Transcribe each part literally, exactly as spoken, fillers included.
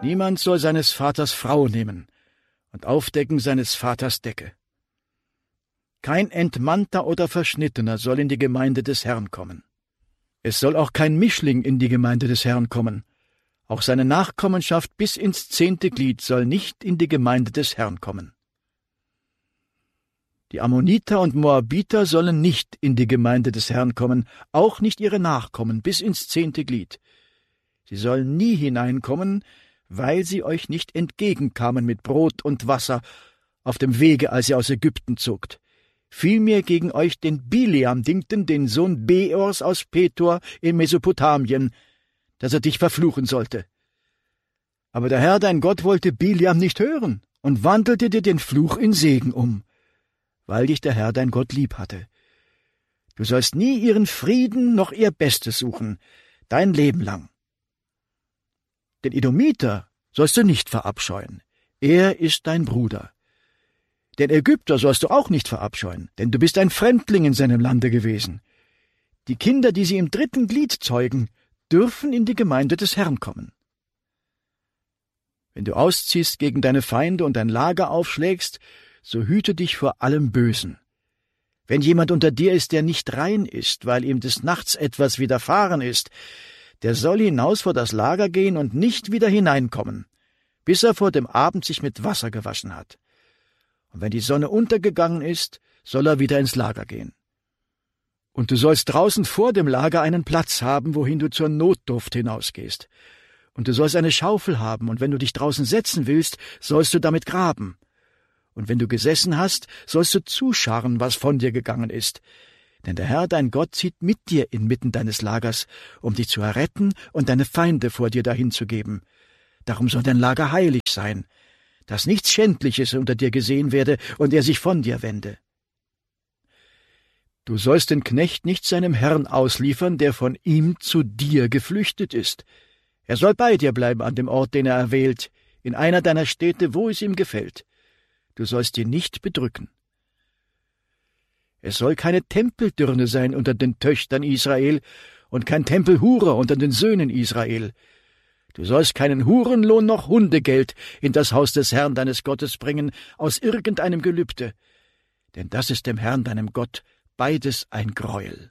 Niemand soll seines Vaters Frau nehmen und aufdecken seines Vaters Decke. Kein Entmannter oder Verschnittener soll in die Gemeinde des Herrn kommen. Es soll auch kein Mischling in die Gemeinde des Herrn kommen. Auch seine Nachkommenschaft bis ins zehnte Glied soll nicht in die Gemeinde des Herrn kommen. Die Ammoniter und Moabiter sollen nicht in die Gemeinde des Herrn kommen, auch nicht ihre Nachkommen bis ins zehnte Glied. Sie sollen nie hineinkommen, weil sie euch nicht entgegenkamen mit Brot und Wasser auf dem Wege, als ihr aus Ägypten zogt. Vielmehr gegen euch den Bileam dingten, den Sohn Beors aus Petor in Mesopotamien, dass er dich verfluchen sollte. Aber der Herr dein Gott wollte Bileam nicht hören und wandelte dir den Fluch in Segen um, weil dich der Herr dein Gott lieb hatte. Du sollst nie ihren Frieden noch ihr Bestes suchen, dein Leben lang. Den Edomiter sollst du nicht verabscheuen, er ist dein Bruder. Den Ägypter sollst du auch nicht verabscheuen, denn du bist ein Fremdling in seinem Lande gewesen. Die Kinder, die sie im dritten Glied zeugen, dürfen in die Gemeinde des Herrn kommen. Wenn du ausziehst gegen deine Feinde und dein Lager aufschlägst, so hüte dich vor allem Bösen. Wenn jemand unter dir ist, der nicht rein ist, weil ihm des Nachts etwas widerfahren ist, der soll hinaus vor das Lager gehen und nicht wieder hineinkommen, bis er vor dem Abend sich mit Wasser gewaschen hat. Und wenn die Sonne untergegangen ist, soll er wieder ins Lager gehen. Und du sollst draußen vor dem Lager einen Platz haben, wohin du zur Notdurft hinausgehst. Und du sollst eine Schaufel haben, und wenn du dich draußen setzen willst, sollst du damit graben. Und wenn du gesessen hast, sollst du zuscharren, was von dir gegangen ist. Denn der Herr dein Gott zieht mit dir inmitten deines Lagers, um dich zu erretten und deine Feinde vor dir dahin zu geben. Darum soll dein Lager heilig sein, dass nichts Schändliches unter dir gesehen werde und er sich von dir wende. Du sollst den Knecht nicht seinem Herrn ausliefern, der von ihm zu dir geflüchtet ist. Er soll bei dir bleiben an dem Ort, den er erwählt, in einer deiner Städte, wo es ihm gefällt. Du sollst ihn nicht bedrücken. Es soll keine Tempeldirne sein unter den Töchtern Israel und kein Tempelhurer unter den Söhnen Israel. Du sollst keinen Hurenlohn noch Hundegeld in das Haus des Herrn deines Gottes bringen, aus irgendeinem Gelübde, denn das ist dem Herrn deinem Gott beides ein Greuel.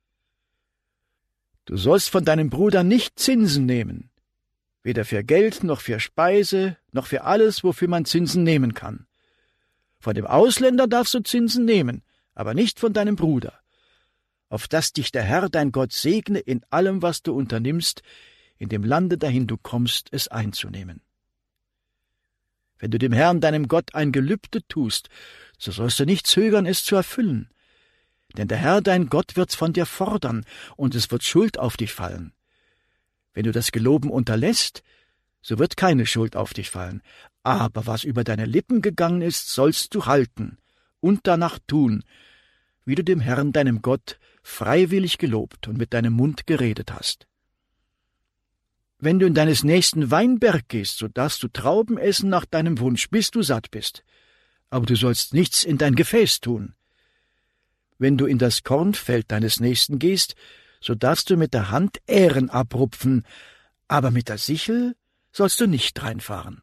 Du sollst von deinem Bruder nicht Zinsen nehmen, weder für Geld noch für Speise noch für alles, wofür man Zinsen nehmen kann. Von dem Ausländer darfst du Zinsen nehmen, aber nicht von deinem Bruder, auf dass dich der Herr dein Gott segne in allem, was du unternimmst, in dem Lande, dahin du kommst, es einzunehmen. Wenn du dem Herrn deinem Gott ein Gelübde tust, so sollst du nicht zögern, es zu erfüllen, denn der Herr dein Gott wird's von dir fordern, und es wird Schuld auf dich fallen. Wenn du das Geloben unterlässt, so wird keine Schuld auf dich fallen, aber was über deine Lippen gegangen ist, sollst du halten und danach tun, wie du dem Herrn deinem Gott freiwillig gelobt und mit deinem Mund geredet hast. Wenn du in deines nächsten Weinberg gehst, so darfst du Trauben essen nach deinem Wunsch, bis du satt bist, aber du sollst nichts in dein Gefäß tun. Wenn du in das Kornfeld deines Nächsten gehst, so darfst du mit der Hand Ähren abrupfen, aber mit der Sichel sollst du nicht reinfahren.